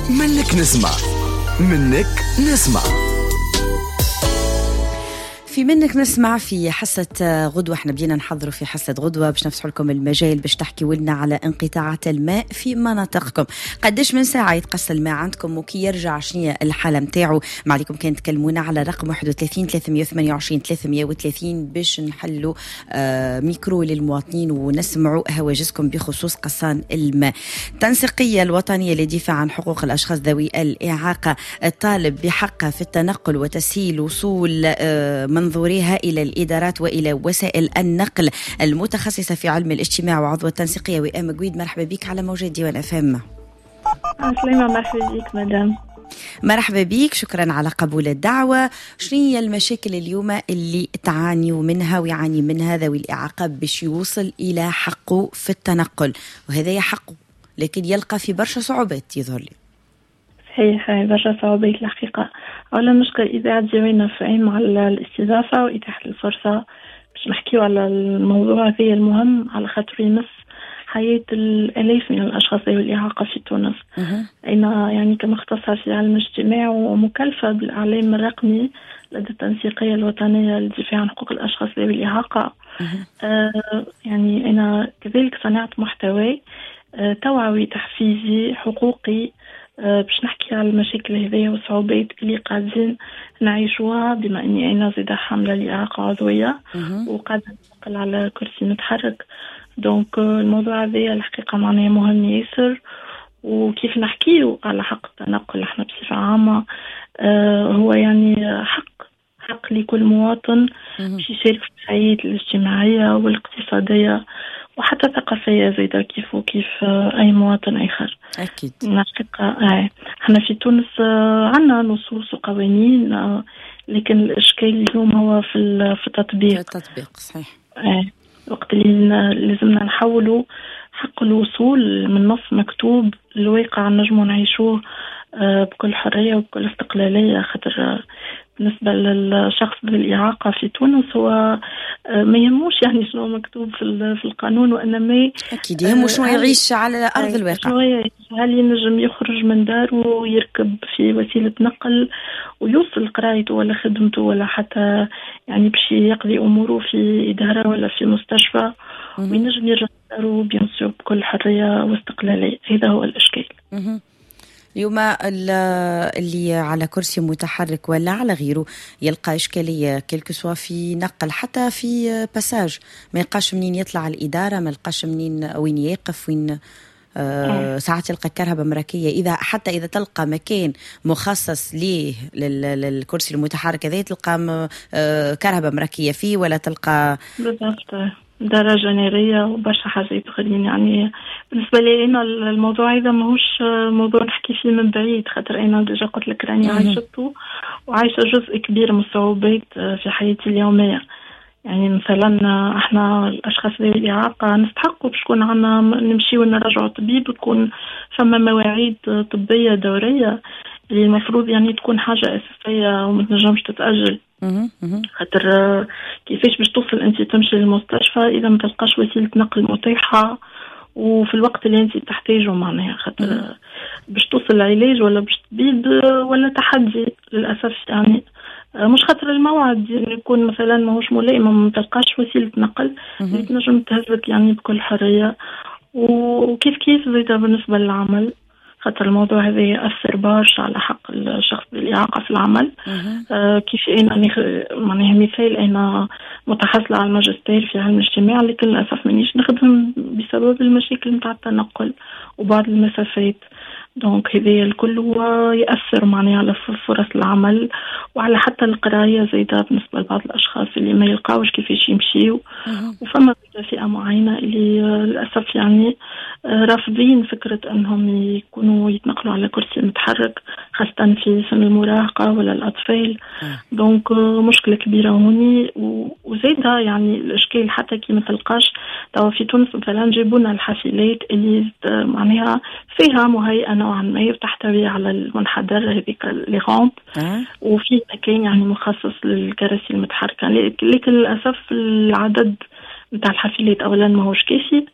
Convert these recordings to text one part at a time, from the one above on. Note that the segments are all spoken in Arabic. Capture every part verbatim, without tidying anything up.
منك نسمع منك نسمع في منك نسمع في حصة غدوة. احنا بدينا نحضروا في حصة غدوة باش نفتحوا لكم المجال باش تحكيوا لنا على انقطاعات الماء في مناطقكم. قديش من ساعة يتقص الماء عندكم وكي يرجع شنية الحالة متاعو؟ ما عليكم كان تكلمونا على رقم واحد وثلاثين ثلاثمية وثمانية وعشرين ثلاثمية وثلاثين باش نحلوا آه ميكرو للمواطنين ونسمعوا هواجسكم بخصوص قصان الماء. التنسيقية الوطنية للدفاع عن حقوق الأشخاص ذوي الإعاقة الطالب بحقها في التنقل وتسهيل وصول آه منظوريها إلى الإدارات وإلى وسائل النقل المتخصصة في علم الاجتماع وعضو التنسيقية وئام قويد. مرحبا بك على موجة ديوان اف ام. سليمة، مرحبا بك مدام. مرحبا بك، شكرا على قبول الدعوة. شنو هي المشاكل اليوم اللي تعانيوا منها ويعاني منها ذوي الإعاقة باش يوصل إلى حقه في التنقل؟ وهذا حقه لكن يلقى في برشا صعوبات يظهر لي. صحيح، برشا صعوبات الحقيقة. أولا نشكر إذاعة ديوان اف ام على الاستضافة وإتاحة الفرصة باش نحكيو على الموضوع هذا المهم، على خاطر يمس حياة الآلاف من الأشخاص ذوي الإعاقة في تونس. أنا يعني كمختصة في علم الاجتماع ومكلفة بالإعلام الرقمي لدى التنسيقية الوطنية للدفاع عن حقوق الأشخاص ذوي الإعاقة. آه يعني أنا كذلك صنعت محتوى آه توعوي تحفيزي حقوقي آه باش نحكي على المشاكل هذه والصعوبات اللي قاعدين نعيشوها، بما أني أنا زيادة حاملة لإعاقة عضوية وقاعدة ننقل على كرسي متحرك. دونك الموضوع هذا الحقيقة معناه مهم ياسر، وكيف نحكيه على حق التنقل احنا بصفة عامة آه هو يعني حق حق لكل مواطن باش يشارك في الحياة الاجتماعية والاقتصادية وحتى ثقافية زيدا كيف وكيف آه أي مواطن آخر. أكيد. الحقيقة آه احنا في تونس آه عنا نصوص وقوانين آه لكن الإشكال اليوم هو في في التطبيق. في التطبيق صحيح. آه وقت اللي لازمنا نحولوا حق الوصول من نص مكتوب للواقع نجموا نعيشوه بكل حرية وبكل استقلالية. خاطر بالنسبة للشخص بالإعاقة في تونس هو ما يهموش يعني شنو مكتوب في في القانون، وإنما أكيد يهمه شنو يعيش على أرض الواقع. هل ينجم يخرج من داره ويركب في وسيلة نقل ويوصل قرايته ولا خدمته ولا حتى يعني باش يقضي أموره في إدارة ولا في مستشفى وينجم يرجع داره بينسو بكل حرية واستقلالية. هذا هو الإشكال. اليوم اللي على كرسي متحرك ولا على غيره يلقى إشكالية كلك سوا في نقل حتى في باساج، ما يلقاش منين يطلع الإدارة، ما يلقاش منين وين يقف وين آه ساعات يلقى كرهبة مركية. إذا حتى إذا تلقى مكان مخصص ليه للكرسي المتحرك هذا تلقى آه كرهبة مركية فيه ولا تلقى بالضبط درجة نارية وبرشا حاجات أخرين. يعني بالنسبة لي أنا الموضوع هذا ماهوش موضوع نحكي فيه من بعيد، خاطر أنا ديجا قلت لك راني عايشته وعايشة جزء كبير من الصعوبات في حياتي اليومية. يعني مثلا احنا الأشخاص ذوي الإعاقة نستحقوا باش تكون عنا نمشي ونرجعوا طبيب وتكون فما مواعيد طبية دورية اللي المفروض يعني تكون حاجة أساسية وما تنجمش تتأجل. خاطر كيفاش باش توصل انت تمشي للمستشفى اذا ما تلقاش وسيله نقل متاحه وفي الوقت اللي انت تحتاجه معناها. خاطر باش توصل العلاج ولا باش تبيد ولا تحدي للاسف. يعني مش خاطر الموعد يعني يكون مثلا ماهوش ملائم ما تلقاش وسيله نقل اللي تنجم تهزك يعني بكل حريه. وكيف كيف زيدا بالنسبه للعمل، خاطر الموضوع هذا يأثر برشا على حق الشخص بالإعاقة في العمل. آه كيف أنا معناها مثال أنا متحصلة على الماجستير في علم الاجتماع لكن للأسف مانيش نخدم بسبب المشاكل متاع التنقل وبعض المسافات. دونك هذا الكل هو يأثر معناها على فرص العمل وعلى حتى القراية زيدا بالنسبة لبعض الأشخاص اللي ما يلقاوش كيفاش يمشيوا. وفما فئة معينة اللي للأسف يعني رافضين فكرة أنهم يكونوا يتنقلوا على كرسي متحرك خاصة في سن المراهقة ولا الأطفال. دونك مشكلة كبيرة هوني. وزيدا يعني الإشكال حتى كي ما تلقاش توا في تونس مثلا جابونا الحافلات اللي معناها فيها مهيئة نوعا ما وتحتوي على المنحدر هذيك اللي غامب وفي مكان يعني مخصص للكراسي المتحركة. لكن للأسف العدد نتاع الحافلات أولا ما هوش كافي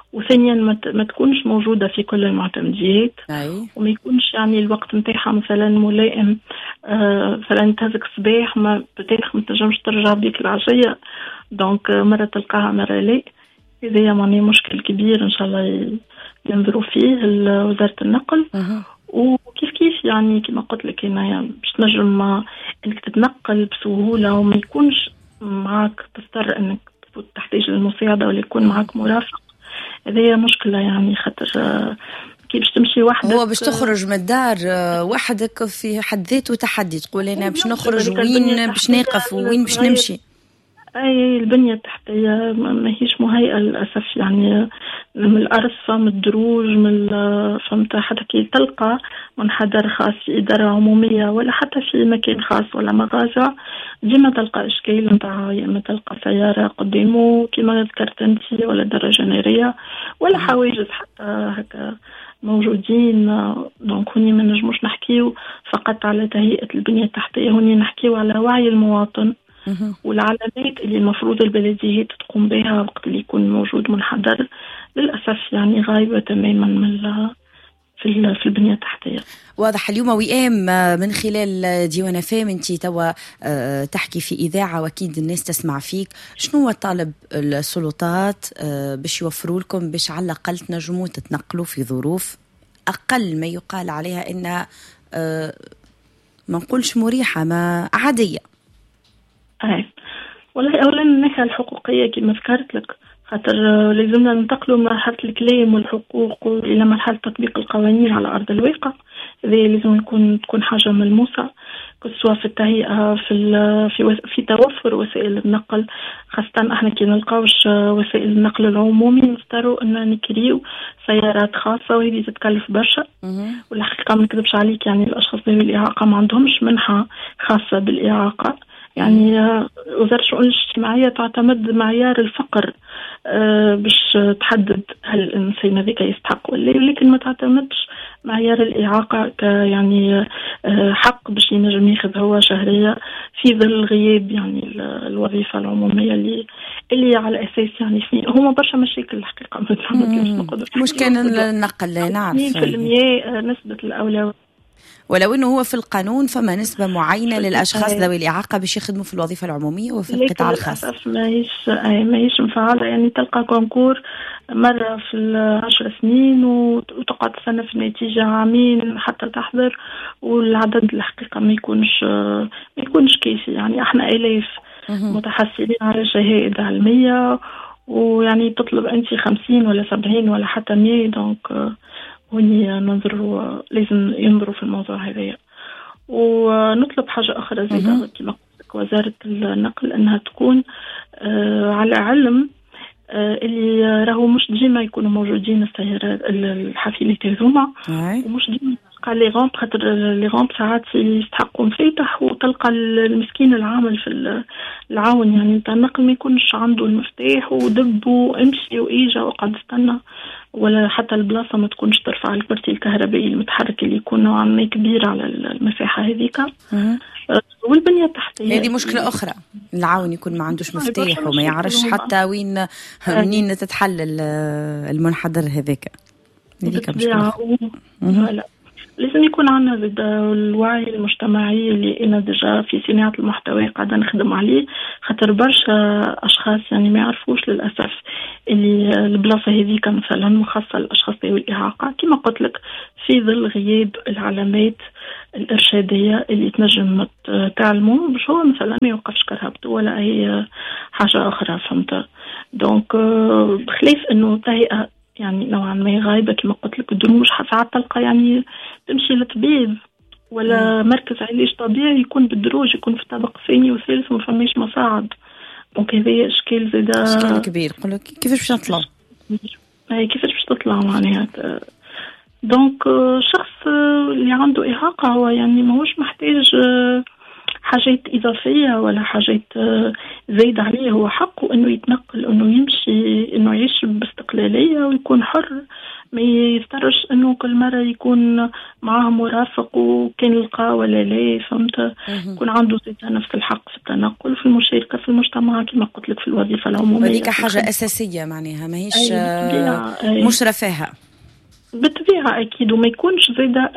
وثانيا ما تكونش موجودة في كل المعتمديات، وما يكونش يعني الوقت نتاعها مثلا ملائم. آه مثلا تهزك صباح ما بتاتخ ما تنجمش ترجع بيك العشية، دونك مرة تلقاها مرة لا. هذا يعني مشكل كبير إن شاء الله ينظروا فيه وزارة النقل. وكيف كيف يعني كما قلت لك أنا يعني باش تنجم إنك تتنقل بسهولة وما يكونش معك تضطر إنك تحتاج للمساعدة ولا يكون معك مرافق. هذه مشكلة يعني خاطر كي باش تمشي وحدك، هو باش تخرج من الدار وحدك في حد ذاته تحدي، تقول أنا باش نخرج وين باش نقف وين باش نمشي. أي البنية التحتية ما هيش مهيئة للأسف، يعني من الأرصفة من الدروج من فهمت، حتى كي تلقى منحدر خاص في إدارة عمومية ولا حتى في مكان خاص ولا مغازة، ديما تلقى إشكال نتاع يا إما تلقى سيارة قدامه كما ذكرت أنتي ولا درجة نارية ولا حواجز حتى هكا موجودين. دونك هوني ما نجموش نحكيو فقط على تهيئة البنية التحتية، هوني نحكيو على وعي المواطن والعلامات اللي المفروض البلديات تقوم بها وقت اللي يكون موجود منحدر. للأسف يعني غايبة تماما من في في البنية التحتية. واضح. اليوم وئام من خلال ديوان فام انت توا تحكي في إذاعة واكيد الناس تسمع فيك، شنو هو طالب السلطات باش يوفروا لكم باش على الأقل تنجموا تتنقلوا في ظروف أقل ما يقال عليها إنها ما نقولش مريحة ما عادية؟ أي والله أولا الناحية الحقوقية كما ذكرت لك، خاطر لازمنا ننتقلوا من مرحلة الكلام والحقوق إلى مرحلة تطبيق القوانين على أرض الواقع. هذا لازم يكون تكون حاجة ملموسة، سواء في التهيئة في في في توفر وسائل النقل، خاصة احنا كي نلقاوش وسائل النقل العمومي نضطروا ان نكريو سيارات خاصة وهذه تتكلف برشا. والحقيقة ما نكذبش عليك يعني الأشخاص ذوي الإعاقة ما عندهمش منحة خاصة بالإعاقة، يعني وزارة الشؤون الاجتماعية تعتمد معيار الفقر أه باش تحدد هل الإنسان هذاك يستحق ولا، لكن ما تعتمدش معيار الإعاقة يعني أه حق باش ينجم ياخذ هو شهرية في ظل غياب يعني الوظيفة العمومية اللي اللي على أساس يعني في هما برشا مشاكل الحقيقة مش كان النقل نعرف اثنين بالمئة نسبة الأولوية، ولو انه هو في القانون فما نسبة معينة للاشخاص ذوي الاعاقة باش يخدموا في الوظيفة العمومية وفي القطاع الخاص. للاسف ماهيش ماهيش مفعلة، يعني تلقى كونكور مرة في العشر سنين وتقعد سنة في النتيجة عامين حتى تحضر، والعدد الحقيقة ما يكونش ما يكونش كافي. يعني احنا آلاف متحصلين على شهادة علمية ويعني تطلب انت خمسين ولا سبعين ولا حتى مية، دونك هوني ننظروا لازم ينظروا في الموضوع هذا. ونطلب حاجة أخرى زيادة كما قلت وزارة النقل أنها تكون آه على علم آه اللي راهو مش ديما يكونوا موجودين السيارات الحافلات هذوما، ومش ديما تلقى لي غامب، خاطر لي غامب ساعات يستحقوا مفاتح وتلقى المسكين العامل في العاون يعني نتاع النقل ما يكونش عنده المفتاح ودب وامشي واجا وقعد استنى، ولا حتى البلاصة ما تكونش ترفع الكرسي الكهربائي المتحرك اللي يكون نوعا ما كبير على المساحة هذيك. والبنية التحتية هذه مشكلة أخرى، العاون يكون ما عندوش مفتاح وما يعرفش حتى وين منين تتحل المنحدر هذاك. هذيك مشكلة. لازم يكون عندنا الوعي المجتمعي اللي أنا ديجا في صناعة المحتوى قاعدة نخدم عليه، خاطر برشا أشخاص يعني ما يعرفوش للأسف اللي البلاصة هذيك مثلا مخصصة للأشخاص ذوي الإعاقة كما قلت لك في ظل غياب العلامات الإرشادية اللي تنجم تعلموا باش هو مثلا ما يوقفش كرهبته ولا أي حاجة أخرى. فهمت؟ دونك بخلاف إنه تهيئة يعني نوعا ما غايبة كما قلت لك الدروج ساعات تلقى يعني تمشي لطبيب ولا مركز علاج طبيعي يكون بالدروج يكون في طابق ثاني وثالث وما فماش مصاعد، دونك هذا إشكال زادا إشكال كبير. قل لك كيفاش باش نطلع؟ أي كيفاش باش تطلع معناها. دونك الشخص اللي عنده إعاقة هو يعني ماهوش محتاج حاجات إضافية ولا حاجات زايدة عليه، هو حقه إنه يتنقل، إنه يمشي، إنه يعيش باستقلالية ويكون حر، ما يفترش إنه كل مرة يكون معاه مرافق وكان يلقاه ولا لا، فهمت؟ يكون عنده نفس الحق في التنقل وفي المشاركة في المجتمع كما قلت لك في الوظيفة العمومية. هذيك حاجة أساسية معناها ما هيش مش رفاهة بالطبيعة أكيد، وما يكونش زيدا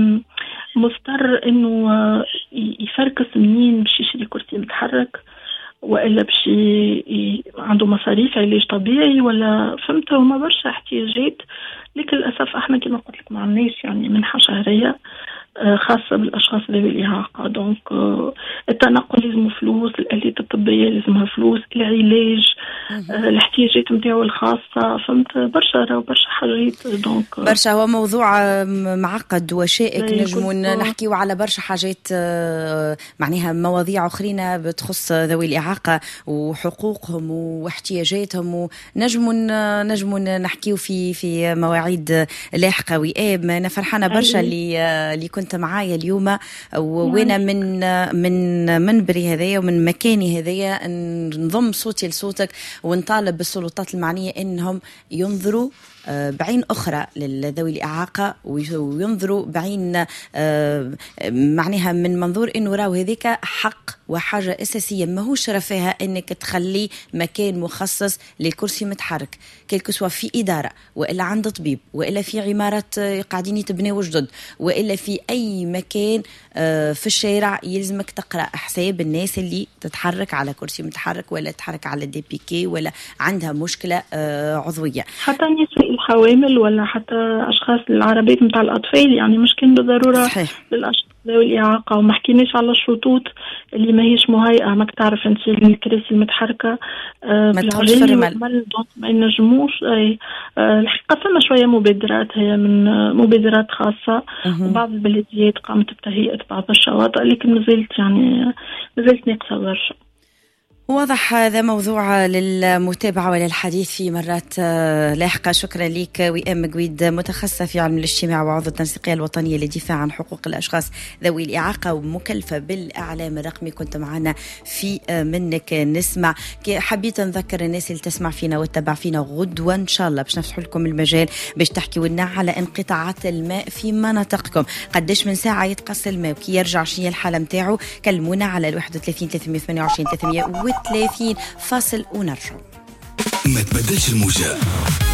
مضطر إنه يفركس منين باش يشري كرسي متحرك وإلا باش عنده مصاريف علاج طبيعي ولا فهمت. وما برشا احتياجات لكن للأسف احنا كما قلت لك ما عندناش يعني منحة شهرية خاصة بالأشخاص ذوي الإعاقة. دونك التنقل لازم فلوس، الآلات الطبية لازمها فلوس، العلاج الاحتياجات متاعو الخاصة، فهمت؟ برشا راهو برشا حاجات. دونك برشا هو موضوع معقد وشائك، نجمو نحكيو على برشا حاجات معناها مواضيع أخرين بتخص ذوي الإعاقة وحقوقهم واحتياجاتهم، ونجمو نجمو نحكيو في في مواعيد لاحقة وإياب. أنا فرحانة برشا اللي اللي كنت معايا اليوم، وانا من من منبري هذايا ومن مكاني هذايا نضم صوتي لصوتك ونطالب بالسلطات المعنية انهم ينظروا بعين أخرى لذوي الإعاقة وينظروا بعين معناها من منظور إنه راو هذيك حق وحاجة أساسية، ما هوش رفاهة إنك تخلي مكان مخصص للكرسي متحرك كيلكو سوا في إدارة وإلا عند طبيب وإلا في عمارات قاعدين يتبنوا جدد وإلا في أي مكان في الشارع يلزمك تقرأ حساب الناس اللي تتحرك على كرسي متحرك ولا تتحرك على دي بي كي ولا عندها مشكلة عضوية، حتى نساء الحوامل ولا حتى أشخاص العربيات متاع الأطفال، يعني مش كان بالضرورة صحيح للأشخاص ذوي الإعاقة. وما حكيناش على الشروط اللي ما هيش مهيئة، ماك تعرف انت الكراسي المتحركة آه ما تدخلش في الرمال، ما ينجموش. آه الحقيقة فما شوية مبادرات، هي من آه مبادرات خاصة وبعض البلديات قامت بتهيئة بعض الشواطئ، لكن مازلت يعني مازلت ناقصة برشا. واضح هذا موضوع للمتابعة وللحديث في مرات لاحقة. شكرا لك وئام مقويد، متخصصة في علم الاجتماع وعضو التنسيقية الوطنية للدفاع عن حقوق الأشخاص ذوي الإعاقة ومكلفة بالإعلام الرقمي. كنت معنا في منك نسمع. حبيت نذكر الناس اللي تسمع فينا وتتابع فينا غدوة إن شاء الله باش نفتح لكم المجال باش تحكي لنا على انقطاعات الماء في مناطقكم، قديش من ساعة يتقص الماء وكي يرجع شنو الحالة متاعو. كلمونا على واحد وثلاثين ثلاثمية وثمانية وعشرين ثلاثمية وثلاثين فاصل ونرجع. ما تبدلش الموجة.